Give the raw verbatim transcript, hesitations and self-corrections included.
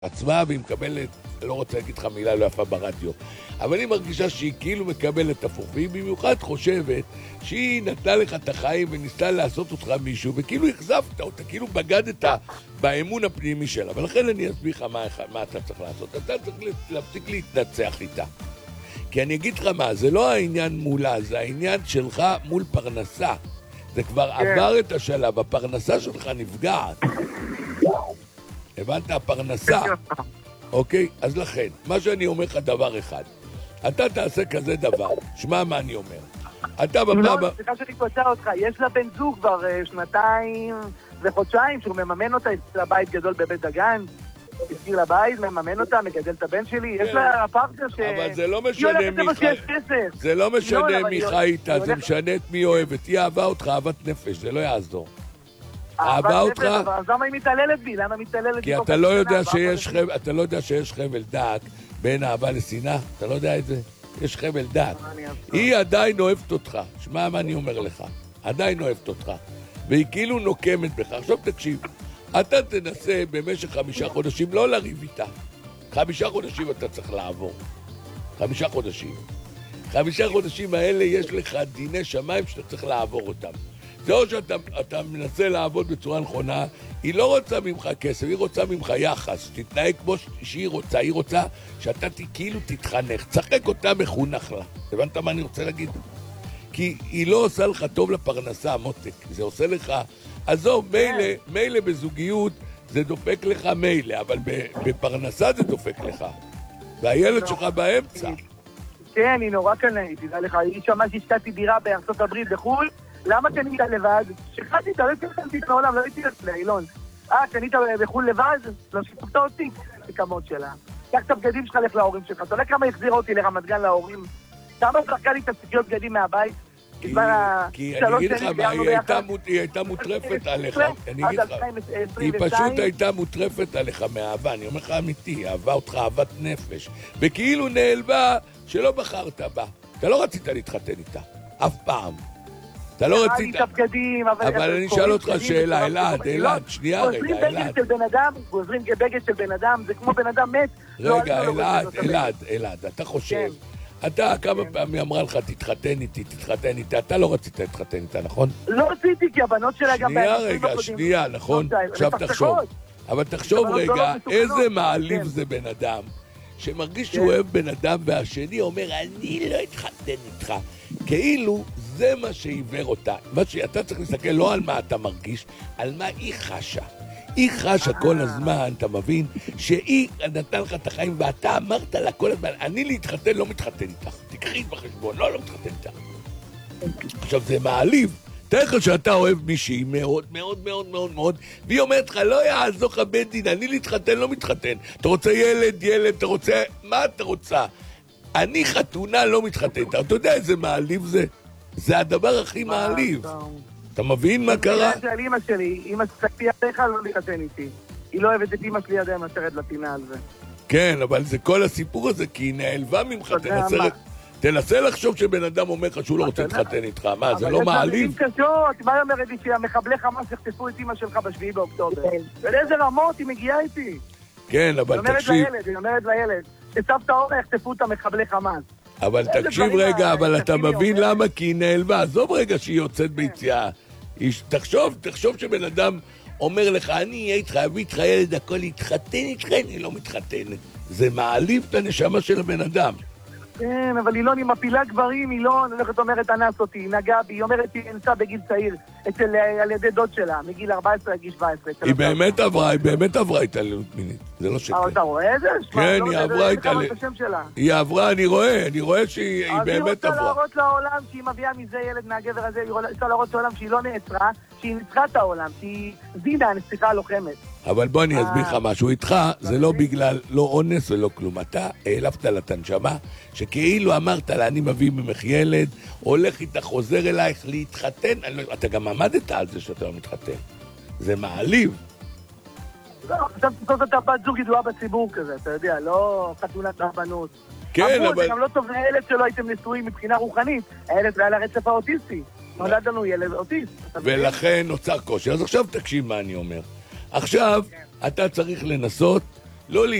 עצמה, והיא מקבלת, לא רוצה להגיד לך מילה לא יפה ברדיו, אבל היא מרגישה שהיא כאילו מקבלת הפוך, והיא במיוחד חושבת שהיא נתנה לך את החיים וניסתה לעשות אותך מישהו, וכאילו הכזבת אותה, כאילו בגדת באמון הפנימי שלה. ולכן אני אסביר לך מה, מה אתה צריך לעשות. אתה צריך להפסיק להתנצח איתה. כי אני אגיד לך מה, זה לא העניין מולה, זה העניין שלך מול פרנסה. זה כבר כן. עבר את השלב, הפרנסה שלך נפגעת. הבנת? הפרנסה. אוקיי? אז לכן, מה שאני אומר לך דבר אחד, אתה תעשה כזה דבר, שמע מה אני אומר. אתה בפעם... לא, סליחה שאני קוצר אותך, יש לה בן זוג כבר שנתיים וחודשיים שהוא מממן אותה, יש לה בית גדול בבית דגן, הזכיר לבית, מממן אותה, מגדל את הבן שלי, יש לה פרטנר ש... אבל זה לא משנה מי חי... זה לא משנה מי חי איתה, זה משנה את מי אוהבת. היא אהבה אותך, אהבת נפש, זה לא יעזור. אהבה אותך... אז למה היא מתעללת בי? למה מתעללת בי? כי אתה לא יודע שיש חבל, אתה לא יודע שיש חבל דק בין אהבה לשנאה, אתה לא יודע את זה? יש חבל דק. היא עדיין אוהבת אותך, שמע מה אני אומר לך, עדיין אוהבת אותך, והיא כאילו נוקמת בך. עכשיו תקשיב, אתה תנסה במשך חמישה חודשים לא לריב איתה. חמישה חודשים אתה צריך לעבור. חמישה חודשים. חמישה חודשים האלה יש לך דיני שמיים שאתה צריך לעבור אותם. זה או שאתה אתה מנסה לעבוד בצורה נכונה, היא לא רוצה ממך כסף, היא רוצה ממך יחס, תתנהג כמו שהיא רוצה, היא רוצה שאתה כאילו תתחנך, צחק אותה מחונך לה. הבנת מה אני רוצה להגיד? כי היא לא עושה לך טוב לפרנסה, מותק, זה עושה לך, עזוב, מילא, מילא בזוגיות זה דופק לך מילא, אבל בפרנסה זה דופק לך, והילד שלך באמצע. כן, היא נורא קנאית, תדע לך, היא שמעה שהשקעתי דירה בארצות הברית בחו"ל, למה קנית לבד? שחדתי, אתה לא קנתי את העולם, לא הייתי לאילון. אה, קנית בחו"ל לבד? לא שיפקת אותי, זה כמות שלה. קח את הבגדים שלך, לך להורים שלך. אתה יודע כמה החזירה אותי לרמת גן להורים? כמה זרקה לי את הספקיות בגדים מהבית? כי אני אגיד לך מה, היא הייתה מוטרפת עליך. אני אגיד לך, היא פשוט הייתה מוטרפת עליך מאהבה. אני אומר לך אמיתי, היא אהבה אותך אהבת נפש. וכאילו נעלבה שלא בחרת בה. אתה לא רצית להתחתן איתה, אף פעם. אתה לא רצית... אבל אני אשאל אותך שאלה, אלעד, אלעד, שנייה רגע, אלעד. גוזרים בגד של בן אדם, זה כמו בן אדם מת. רגע, אלעד, אלעד, אלעד, אתה חושב, אתה כמה פעמים אמרה לך, תתחתן איתי, תתחתן איתי, אתה לא רצית להתחתן איתה, נכון? לא רציתי, כי הבנות שלה גם... שנייה רגע, שנייה, נכון? עכשיו תחשוב. אבל תחשוב רגע, איזה מעליב זה בן אדם, שמרגיש שהוא אוהב בן אדם, והשני אומר, אני לא אתחתן איתך. כאילו זה מה שעיוור אותה. מה שאתה צריך להסתכל לא על מה אתה מרגיש, על מה היא חשה. היא חשה כל הזמן, אתה מבין? שהיא נתנה לך את החיים, ואתה אמרת לה כל הזמן, אני להתחתן לא מתחתן איתך. תקחי את בחשבון, לא, לא מתחתן איתך. עכשיו זה מעליב. תראה לך שאתה אוהב מישהי מאוד מאוד מאוד מאוד מאוד, והיא אומרת לך, לא יעזור לך בית דין, אני להתחתן לא מתחתן. אתה רוצה ילד, ילד, אתה רוצה... מה אתה רוצה? אני חתונה לא מתחתן. אתה יודע איזה מעליב זה? זה הדבר הכי מעליב. אתה מבין מה קרה? זה על אמא שלי, אמא שלי עליך לא להתחתן איתי. היא לא אוהבת את אמא שלי עדיין משרת לפינה על זה. כן, אבל זה כל הסיפור הזה, כי היא נעלבה ממך. תנסה לחשוב שבן אדם אומר לך שהוא לא רוצה להתחתן איתך. מה, זה לא מעליב? אבל יש קשות, מה היא אומרת לי שהמחבלי חמאס יחטפו את אמא שלך בשביעי באוקטובר? ולאיזה רמות היא מגיעה איתי? כן, אבל תקשיב. היא אומרת לילד, סבתא אורנה יחטפו את המחבלי חמאס. אבל תקשיב רגע, אבל אתה מבין למה? כי היא נעלבה. עזוב רגע שהיא יוצאת ביציאה. תחשוב, תחשוב שבן אדם אומר לך, אני אהיה איתך, אביא איתך ילד, הכל להתחתן איתך, אני לא מתחתנת. זה מעליב את הנשמה של הבן אדם. כן, אבל אילון היא מפילה גברים, אילון, הולכת אומרת, אנס אותי, נגע בי, היא אומרת, היא נמצא בגיל צעיר, אצל, על ידי דוד שלה, מגיל ארבע עשרה עד גיל שבע עשרה. היא באמת עברה, היא באמת עברה התעללות מינית, זה לא שכן. אבל אתה רואה את זה? כן, היא עברה התעללות. היא עברה, אני רואה, אני רואה שהיא באמת עברה. אז היא רוצה להראות לעולם שהיא מביאה מזה ילד מהגבר הזה, היא רוצה להראות לעולם שהיא לא נעצרה, שהיא ניצחה את העולם, שהיא זינה, הנסיכה הלוחמת. אבל בוא אני אסביר לך משהו, איתך זה לא בגלל, לא אונס ולא כלום, אתה העלפת לה את הנשמה, שכאילו אמרת לה, אני מביא ממך ילד, הולך איתה, חוזר אלייך להתחתן, אתה גם עמדת על זה שאתה לא מתחתן, זה מעליב. לא, עכשיו זאת אתה בת זוג ידועה בציבור כזה, אתה יודע, לא חתונת רבנות. כן, אבל... זה גם לא טוב לילד שלא הייתם נשואים מבחינה רוחנית, הילד היה לרצף האוטיסטי, נולד לנו ילד אוטיסט. ולכן נוצר קושי, אז עכשיו תקשיב מה אני אומר. עכשיו, אתה צריך לנסות לא